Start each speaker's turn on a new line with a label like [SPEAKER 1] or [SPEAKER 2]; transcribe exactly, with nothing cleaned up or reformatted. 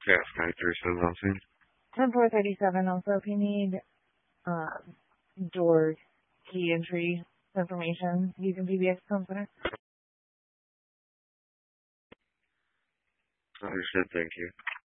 [SPEAKER 1] Yes, nine three seven also.
[SPEAKER 2] ten four thirty-seven also, if you need um, door key entry information using P B X Computer.
[SPEAKER 1] Understood, thank you.